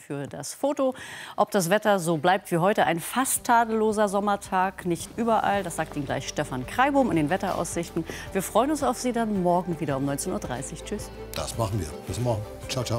für das Foto. Ob das Wetter so bleibt wie heute, ein fast tadelloser Sommertag, nicht überall. Das sagt Ihnen gleich Stefan Kreibum in den Wetteraussichten. Wir freuen uns auf Sie dann morgen wieder um 19:30 Uhr. Tschüss. Das machen wir. Bis morgen. Ciao, ciao.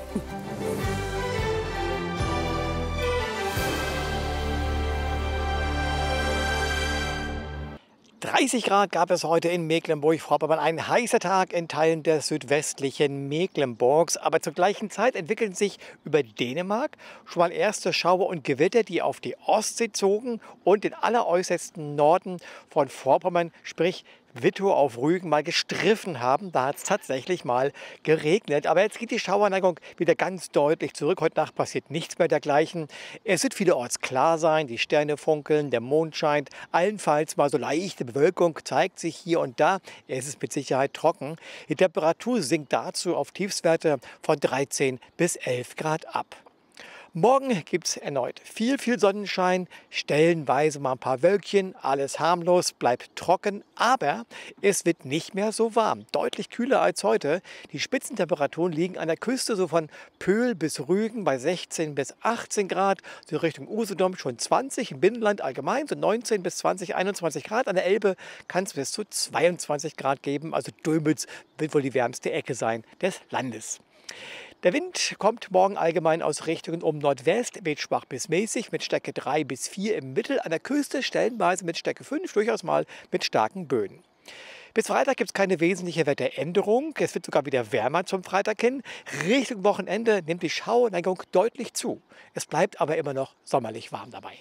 30 Grad gab es heute in Mecklenburg-Vorpommern. Ein heißer Tag in Teilen des südwestlichen Mecklenburgs. Aber zur gleichen Zeit entwickeln sich über Dänemark schon mal erste Schauer und Gewitter, die auf die Ostsee zogen und den alleräußersten Norden von Vorpommern, sprich Wittow auf Rügen, mal gestriffen haben. Da hat es tatsächlich mal geregnet. Aber jetzt geht die Schauerneigung wieder ganz deutlich zurück. Heute Nacht passiert nichts mehr dergleichen. Es wird vielerorts klar sein, die Sterne funkeln, der Mond scheint. Allenfalls mal so leichte Bewölkung zeigt sich hier und da. Es ist mit Sicherheit trocken. Die Temperatur sinkt dazu auf Tiefstwerte von 13 bis 11 Grad ab. Morgen gibt es erneut viel Sonnenschein, stellenweise mal ein paar Wölkchen, alles harmlos, bleibt trocken, aber es wird nicht mehr so warm, deutlich kühler als heute. Die Spitzentemperaturen liegen an der Küste so von Pöhl bis Rügen bei 16 bis 18 Grad, so Richtung Usedom schon 20, im Binnenland allgemein so 19 bis 20, 21 Grad. An der Elbe kann es bis zu 22 Grad geben, also Döbeln wird wohl die wärmste Ecke sein des Landes. Der Wind kommt morgen allgemein aus Richtungen um Nordwest, weht schwach bis mäßig mit Stärke 3 bis 4 im Mittel, an der Küste stellenweise mit Stärke 5, durchaus mal mit starken Böen. Bis Freitag gibt es keine wesentliche Wetteränderung. Es wird sogar wieder wärmer zum Freitag hin. Richtung Wochenende nimmt die Schauerneigung deutlich zu. Es bleibt aber immer noch sommerlich warm dabei.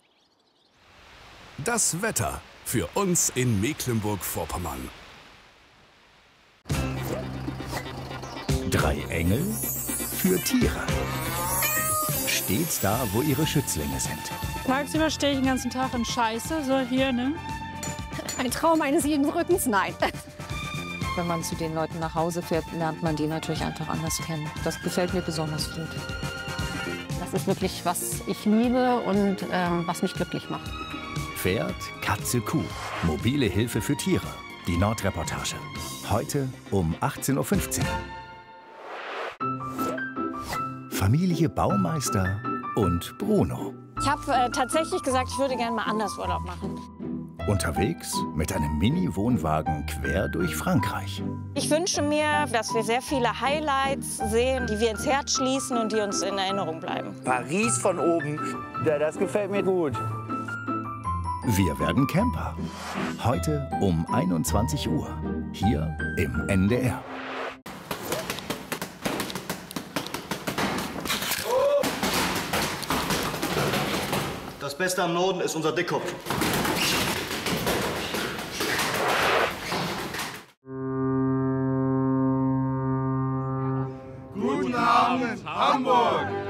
Das Wetter für uns in Mecklenburg-Vorpommern. 3 Engel für Tiere. Stets da, wo ihre Schützlinge sind. Tagsüber stehe ich den ganzen Tag in Scheiße, so hier, ne? Ein Traum eines jeden Rückens, nein. Wenn man zu den Leuten nach Hause fährt, lernt man die natürlich einfach anders kennen. Das gefällt mir besonders gut. Das ist wirklich, was ich liebe und was mich glücklich macht. Pferd, Katze, Kuh. Mobile Hilfe für Tiere. Die Nordreportage. Heute um 18:15 Uhr. Familie Baumeister und Bruno. Ich habe tatsächlich gesagt, ich würde gerne mal anders Urlaub machen. Unterwegs mit einem Mini-Wohnwagen quer durch Frankreich. Ich wünsche mir, dass wir sehr viele Highlights sehen, die wir ins Herz schließen und die uns in Erinnerung bleiben. Paris von oben, das gefällt mir gut. Wir werden Camper. Heute um 21 Uhr. Hier im NDR. Das Beste am Norden ist unser Dickkopf. Guten Abend, Hamburg!